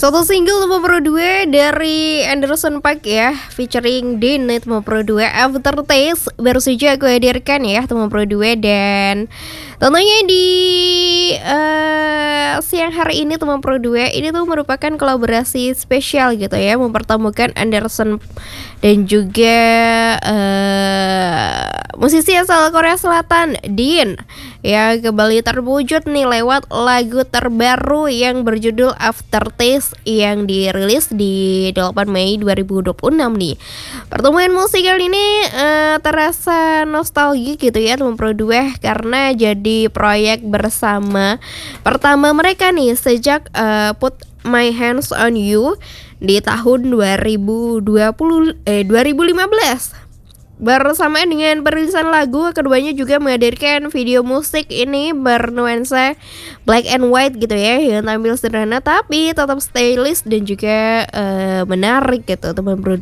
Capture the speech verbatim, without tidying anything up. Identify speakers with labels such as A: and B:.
A: Satu single teman Pro dua dari Anderson .Paak ya, featuring Dean teman Pro dua, Aftertaste baru saja aku hadirkan ya teman Pro dua. Dan tentunya di uh, siang hari ini teman Pro dua ini tuh merupakan kolaborasi spesial gitu ya, mempertemukan Anderson dan juga uh, musisi asal Korea Selatan Dean ya, kembali terwujud nih lewat lagu terbaru yang berjudul Aftertaste yang dirilis di delapan Mei dua ribu dua puluh enam nih. Pertemuan musikal ini uh, terasa nostalgia gitu ya teman Pro dua, karena jadi proyek bersama pertama mereka nih sejak uh, Put My Hands on You di tahun dua ribu dua puluh eh dua ribu lima belas. Bersamaan dengan perilisan lagu, keduanya juga menghadirkan video musik ini bernuansa black and white gitu ya, yang tampil sederhana tapi tetap stylish dan juga uh, menarik gitu teman Pro dua.